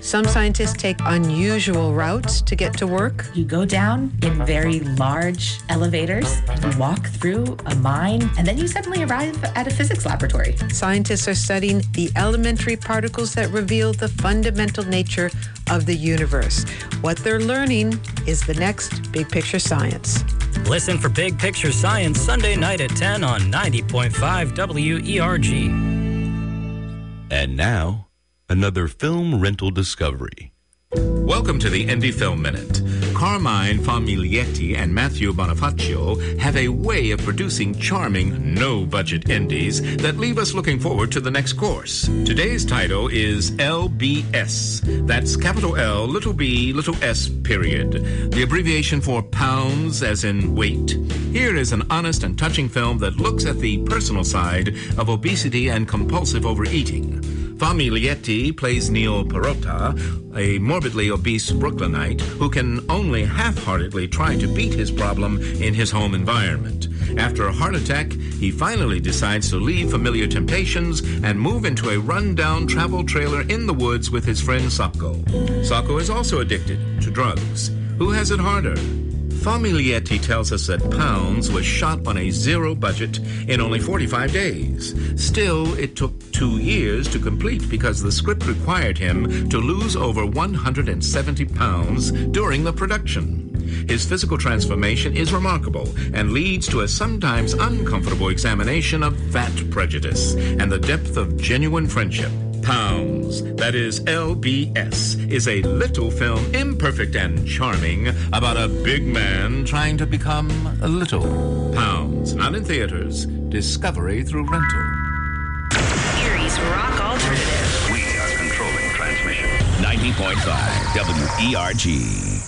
Some scientists take unusual routes to get to work. You go down in very large elevators, you walk through a mine, and then you suddenly arrive at a physics laboratory. Scientists are studying the elementary particles that reveal the fundamental nature of the universe. What they're learning is the next Big Picture Science. Listen for Big Picture Science Sunday night at 10 on 90.5 WERG. And now, another film rental discovery. Welcome to the Indie Film Minute. Carmine Famiglietti and Matthew Bonifacio have a way of producing charming, no-budget indies that leave us looking forward to the next course. Today's title is LBS. That's capital L, little b, little s, period. The abbreviation for pounds, as in weight. Here is an honest and touching film that looks at the personal side of obesity and compulsive overeating. Famiglietti plays Neil Perrotta, a morbidly obese Brooklynite who can only half-heartedly try to beat his problem in his home environment. After a heart attack, he finally decides to leave familiar temptations and move into a run-down travel trailer in the woods with his friend Sacco. Sacco is also addicted to drugs. Who has it harder? Famiglietti tells us that Pounds was shot on a zero budget in only 45 days. Still, it took 2 years to complete because the script required him to lose over 170 pounds during the production. His physical transformation is remarkable and leads to a sometimes uncomfortable examination of fat prejudice and the depth of genuine friendship. Pounds, that is LBS, is a little film, imperfect and charming, about a big man trying to become a little. Pounds, not in theaters. Discovery through rental. Erie's Rock Alternative. We are controlling transmission. 90.5 WERG.